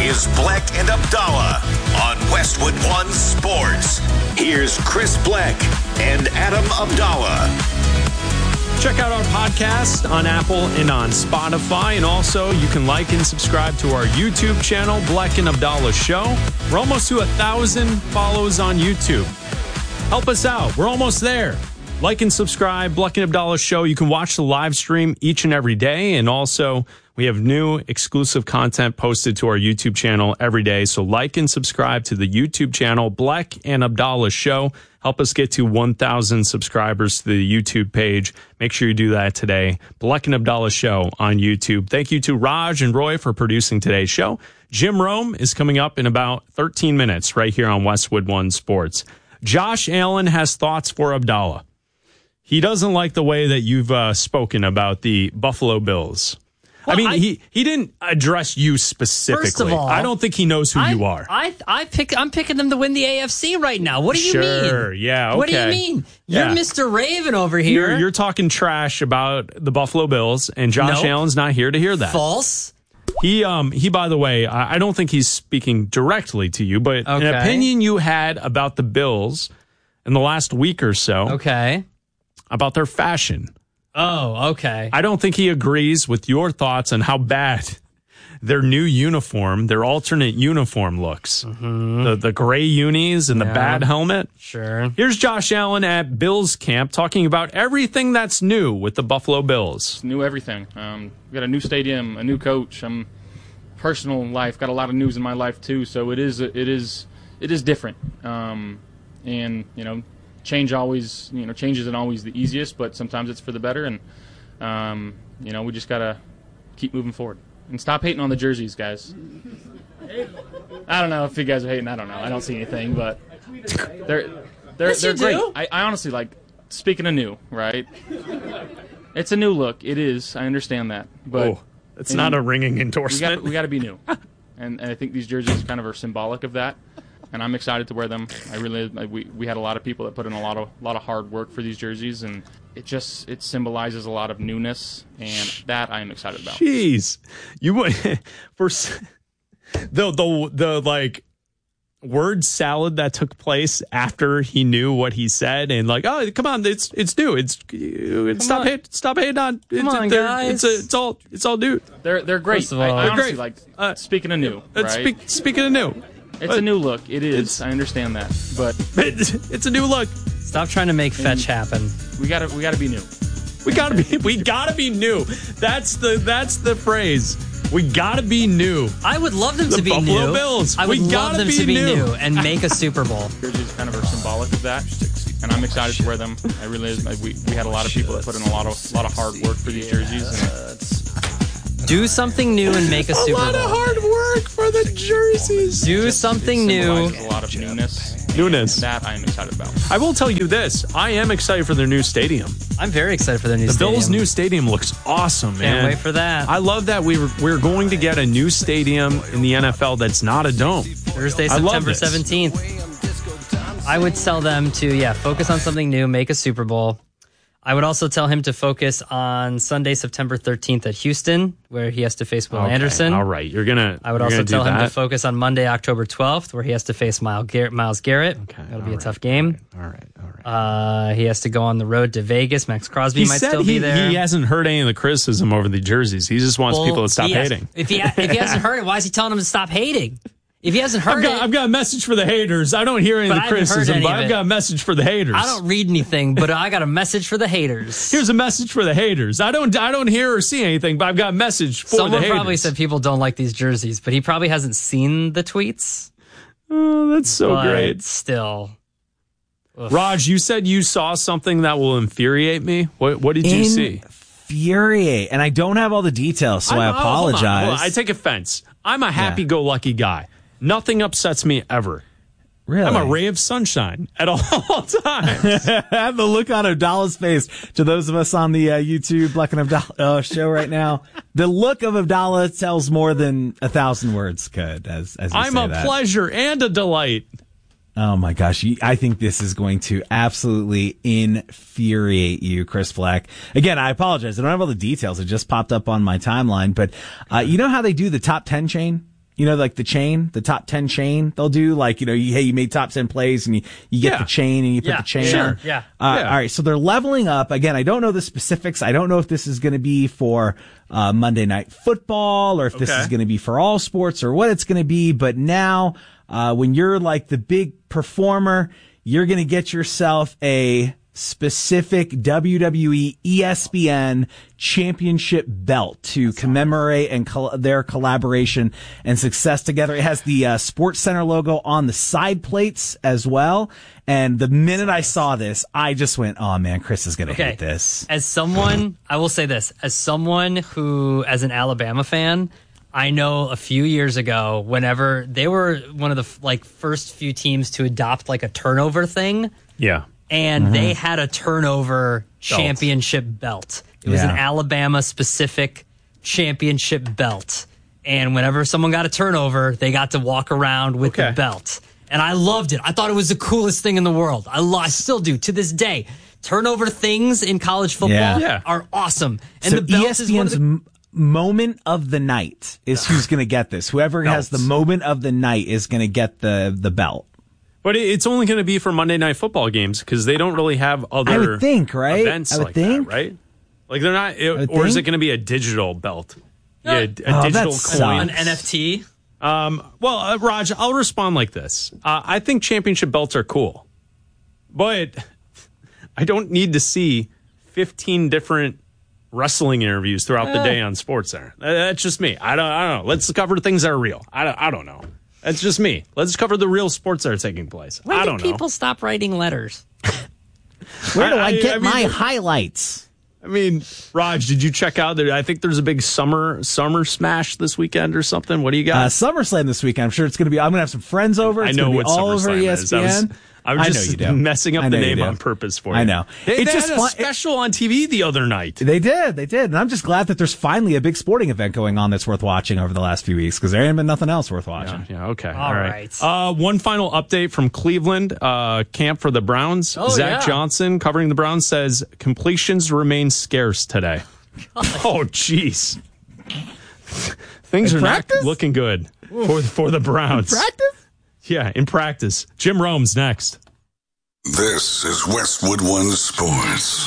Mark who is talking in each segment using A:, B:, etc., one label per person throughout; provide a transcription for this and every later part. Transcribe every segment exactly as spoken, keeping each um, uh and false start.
A: is Black and Abdallah on Westwood One Sports. Here's Chris Black and Adam Abdallah.
B: Check out our podcast on Apple and on Spotify. And also, you can like and subscribe to our YouTube channel, Black and Abdallah Show. We're almost to a thousand follows on YouTube. Help us out. We're almost there. Like and subscribe, Black and Abdallah Show. You can watch the live stream each and every day. And also, we have new exclusive content posted to our YouTube channel every day. So like and subscribe to the YouTube channel, Black and Abdallah Show. Help us get to one thousand subscribers to the YouTube page. Make sure you do that today. Black and Abdallah Show on YouTube. Thank you to Raj and Roy for producing today's show. Jim Rome is coming up in about thirteen minutes right here on Westwood One Sports. Josh Allen has thoughts for Abdallah. He doesn't like the way that you've uh, spoken about the Buffalo Bills. Well, I mean, I, he, he didn't address you specifically.
C: First of all,
B: I don't think he knows who
C: I,
B: you are.
C: I I pick I'm picking them to win the A F C right now. What do you
B: sure,
C: mean?
B: Sure, yeah, okay.
C: What do you mean? You're
B: yeah.
C: Mister Raven over here.
B: You're, you're talking trash about the Buffalo Bills, and Josh
C: nope.
B: Allen's not here to hear that.
C: False.
B: He um he by the way, I, I don't think he's speaking directly to you, but
C: okay.
B: an opinion you had about the Bills in the last week or so.
C: Okay.
B: About their fashion.
C: Oh, okay.
B: I don't think he agrees with your thoughts on how bad their new uniform, their alternate uniform looks. Mm-hmm. The the gray unis and yeah. the bad helmet.
C: Sure.
B: Here's Josh Allen at Bills camp talking about everything that's new with the Buffalo Bills.
D: New everything. Um, we got a new stadium, a new coach. Um, personal life, got a lot of news in my life too. So it is it is it is different. Um, and you know. Change always, you know, change isn't always the easiest, but sometimes it's for the better, and um, you know, we just gotta keep moving forward and stop hating on the jerseys, guys. I don't know if you guys are hating. I don't know. I don't see anything, but they're they're
C: yes,
D: they're great.
C: Do.
D: I, I honestly like. Speaking of new, right? It's a new look. It is. I understand that, but
B: oh, it's not a ringing endorsement.
D: We got we got to be new, and, and I think these jerseys kind of are symbolic of that. And I'm excited to wear them. I really, like, we we had a lot of people that put in a lot of lot of hard work for these jerseys, and it just it symbolizes a lot of newness, and that I am excited about.
B: Jeez, you would for the the the like word salad that took place after he knew what he said, and like, oh, come on, it's it's new, it's, it's stop hating, stop hating on,
C: come
B: it's,
C: on, guys,
B: it's, a, it's all it's all new.
D: They're they're great.
C: First of all,
D: I, I honestly
B: great.
D: like
B: uh,
D: speaking of new,
B: uh,
D: right?
B: Speak, speaking of new.
D: It's a new look. It is. I understand that, but
B: it's a new look.
C: Stop trying to make fetch happen.
D: We gotta, we gotta be new.
B: We gotta be, we gotta be new. That's the, that's the phrase. We gotta be new.
C: I would love them
B: the
C: to be
B: Buffalo
C: new.
B: Bills.
C: I would
B: we
C: love them
B: be
C: to be
B: new.
C: new and make a Super Bowl.
D: Jerseys kind of are symbolic of that, and I'm excited to wear them. I really, like, we we had a lot of people that put in a lot of, lot of hard work for these jerseys. And
C: do something new and make a, a Super Bowl.
B: A lot of hard work for the jerseys.
C: Do something new.
D: A lot of newness.
B: Newness.
D: That I am excited about.
B: I will tell you this. I am excited for their new stadium.
C: I'm very excited for their new
B: the
C: stadium.
B: The Bills' new stadium looks awesome,
C: Can't
B: man.
C: Can't wait for that.
B: I love that we were, we're going to get a new stadium in the N F L that's not a dome.
C: Thursday, September seventeenth. I would tell them to, yeah, focus on something new, make a Super Bowl. I would also tell him to focus on Sunday, September thirteenth at Houston, where he has to face Will
B: okay,
C: Anderson.
B: All right, you're gonna.
C: I would
B: also
C: tell him
B: that.
C: to focus on Monday, October twelfth, where he has to face Myles Garrett. Myles Garrett.
B: Okay,
C: that'll be a
B: right,
C: tough game.
B: All right, all right.
C: Uh, he has to go on the road to Vegas. Max Crosby
B: he
C: might
B: said
C: still
B: he,
C: be there.
B: He hasn't heard any of the criticism over the jerseys. He just wants
C: well,
B: people to stop
C: he has,
B: hating.
C: If he if he hasn't heard it, why is he telling him to stop hating? If he hasn't heard
B: I've got,
C: it,
B: I've got a message for the haters. I don't hear any of the criticism, but I've got a message for the haters.
C: I don't read anything, but I got a message for the haters.
B: Here's a message for the haters. I don't I don't hear or see anything, but I've got a message for
C: Someone
B: the haters.
C: Someone probably said people don't like these jerseys, but he probably hasn't seen the tweets.
B: Oh, that's so
C: but
B: great.
C: Still. Ugh.
B: Raj, you said you saw something that will infuriate me. What what did you see?
E: Infuriate. And I don't have all the details, so I'm, I apologize.
B: Hold on, hold on. I take offense. I'm a happy-go-lucky guy. Nothing upsets me ever.
E: Really?
B: I'm a ray of sunshine at all times.
E: I have the look on Abdallah's face. To those of us on the uh, YouTube Black and Abdallah uh, show right now, the look of Abdallah tells more than a thousand words could. As, as you
B: I'm
E: say
B: a
E: that.
B: pleasure and a delight.
E: Oh my gosh. I think this is going to absolutely infuriate you, Chris Black. Again, I apologize. I don't have all the details. It just popped up on my timeline, but uh, you know how they do the top ten chain You know, like the chain, the top ten chain they'll do. Like, you know, you, hey, you made top ten plays and you, you get
B: Yeah.
E: the chain and you put
C: Yeah,
E: the chain
C: sure,
E: on.
C: yeah.
E: Uh,
B: Yeah.
E: All right. So they're leveling up. Again, I don't know the specifics. I don't know if this is going to be for uh, Monday Night Football or if this
B: Okay.
E: is going to be for all sports or what it's going to be. But now, uh, when you're like the big performer, you're going to get yourself a specific W W E E S P N championship belt to commemorate and col- their collaboration and success together. It has the uh, Sports Center logo on the side plates as well. And the minute I saw this, I just went, oh man, Chris is going to
C: Okay.
E: hate this.
C: As someone, I will say this, as someone who, as an Alabama fan, I know a few years ago, whenever they were one of the like first few teams to adopt like a turnover thing,
B: Yeah.
C: and they had a turnover championship belt. It was
E: Yeah.
C: an Alabama specific championship belt. And whenever someone got a turnover, they got to walk around with
B: Okay.
C: the belt. And I loved it. I thought it was the coolest thing in the world. I, lo- I still do to this day. Turnover things in college football
E: Yeah.
B: Yeah.
C: are awesome. And
E: So
C: the belt is one of
E: ESPN's
C: the
E: m- moment of the night is who's going to get this. Whoever has the
B: Belts.
E: moment of the night is going to get the, the belt.
B: But it- it's only going to be for Monday Night Football games because they don't really have other
E: I would think, right?
B: events
E: I would
B: like
E: think.
B: that, right? Like they're not, it-
E: would
B: or is it
E: think.
B: going to be a digital belt? Yeah, a
E: Oh,
B: digital
E: that
B: coin.
E: sucks.
C: an N F T.
B: Um, well, uh, Raj, I'll respond like this. Uh, I think championship belts are cool, but I don't need to see fifteen different wrestling interviews throughout the day on SportsCenter. Uh, That's just me. I don't, I don't know. Let's cover things that are real. I don't, I don't know. That's just me. Let's cover the real sports that are taking place.
C: When
B: I
C: did
B: don't
C: people
B: know.
C: stop writing letters?
E: Where do I,
B: I- I-
E: get
B: I mean-
E: my highlights?
B: I mean, Raj, did you check out there? I think there's a big summer summer smash this weekend or something. What do you
E: Uh,
B: got?
E: SummerSlam this week. I'm sure it's going to be. I'm going to have some friends over. It's
B: I know
E: gonna be
B: what
E: all over
B: SummerSlam
E: E
B: is.
E: S P N.
B: I was, I was
E: I know
B: just
E: you do.
B: messing up
E: I
B: the
E: know you
B: name
E: do.
B: on purpose for you.
E: I know.
B: They,
E: It's
B: they
E: just
B: had a
E: fun-
B: special on T V the other night.
E: They did. They did. And I'm just glad that there's finally a big sporting event going on that's worth watching over the last few weeks because there ain't been nothing else worth watching.
B: Yeah, okay.
C: All
B: All right. Uh, one final update from Cleveland uh, camp for the Browns.
C: Oh,
B: Zach
C: yeah.
B: Johnson, covering the Browns, says completions remain scarce today. Oh, jeez. Things
E: In
B: are
E: practice?
B: not looking good for, for the Browns.
E: Practice?
B: Yeah, in practice. Jim Rome's next.
F: This is Westwood One Sports.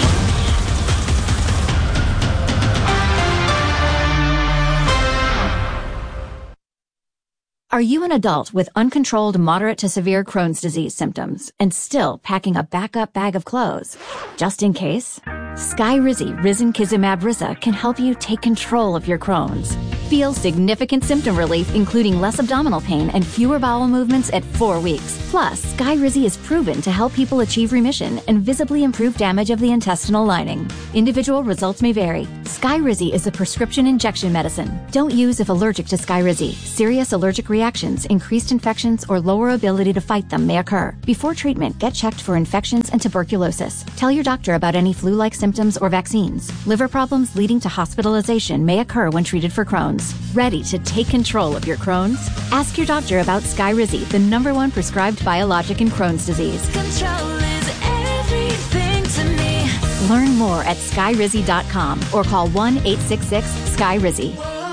G: Are you an adult with uncontrolled moderate to severe Crohn's disease symptoms and still packing a backup bag of clothes? Just in case? Skyrizi Risankizumab Risa can help you take control of your Crohn's. Feel significant symptom relief, including less abdominal pain and fewer bowel movements at four weeks. Plus, Skyrizi is proven to help people achieve remission and visibly improve damage of the intestinal lining. Individual results may vary. Skyrizi is a prescription injection medicine. Don't use if allergic to Skyrizi. Serious allergic reactions, increased infections, or lower ability to fight them may occur. Before treatment, get checked for infections and tuberculosis. Tell your doctor about any flu-like symptoms or vaccines. Liver problems leading to hospitalization may occur when treated for Crohn's. Ready to take control of your Crohn's? Ask your doctor about Skyrizi, the number one prescribed biologic in Crohn's disease.
H: Control is everything to me.
G: Learn more at skyrizi dot com or call one eight six six Skyrizi.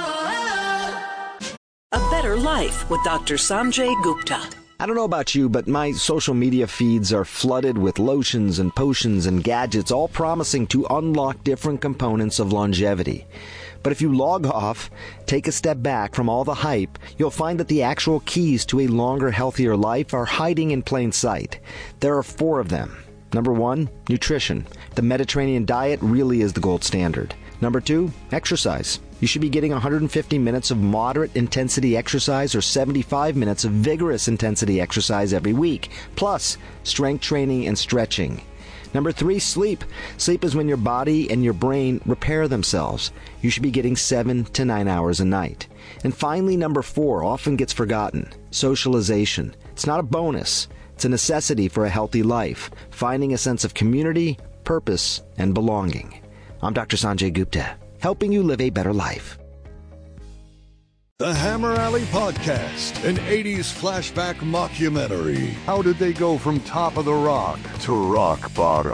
I: A Better Life with Doctor Sanjay Gupta.
J: I don't know about you, but my social media feeds are flooded with lotions and potions and gadgets, all promising to unlock different components of longevity. But if you log off, take a step back from all the hype, you'll find that the actual keys to a longer, healthier life are hiding in plain sight. There are four of them. Number one, nutrition. The Mediterranean diet really is the gold standard. Number two, exercise. You should be getting one hundred fifty minutes of moderate intensity exercise or seventy-five minutes of vigorous intensity exercise every week, plus strength training and stretching. Number three, sleep. Sleep is when your body and your brain repair themselves. You should be getting seven to nine hours a night. And finally, number four often gets forgotten, socialization. It's not a bonus. It's a necessity for a healthy life, finding a sense of community, purpose, and belonging. I'm Doctor Sanjay Gupta, helping you live a better life.
K: The Hammer Alley Podcast, an eighties flashback mockumentary. How did they go from top of the rock to rock bottom?
L: Ten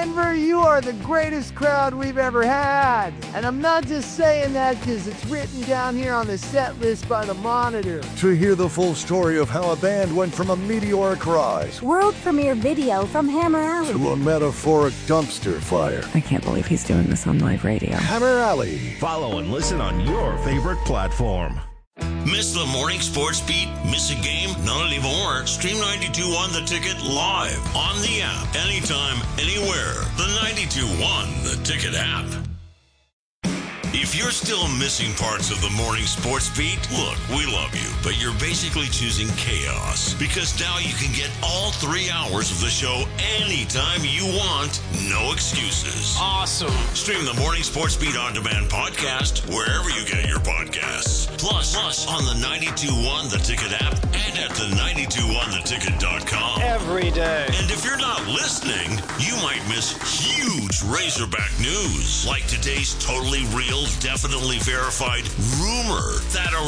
L: Denver, you are the greatest crowd we've ever had. And I'm not just saying that because it's written down here on the set list by the Monitor.
K: To hear the full story of how a band went from a meteoric rise
M: World premiere video from Hammer Alley.
K: to a metaphoric dumpster fire.
M: I can't believe he's doing this on live radio.
K: Hammer Alley.
N: Follow and listen on your favorite platform.
O: Miss the morning sports beat? Miss a game? Not anymore. Stream ninety-two on The Ticket live on the app. Anytime, anywhere. The ninety-two one The Ticket app. If you're still missing parts of the morning sports beat, look, we love you, but you're basically choosing chaos because now you can get all three hours of the show anytime you want. No excuses.
P: Awesome.
O: Stream the Morning Sports Beat On Demand podcast wherever you get your podcasts. Plus, plus on the ninety-two one The Ticket app and at the ninety-two one the ticket dot com.
P: Every day.
O: And if you're not listening, you might miss huge Razorback news, like today's totally real, definitely verified rumor that a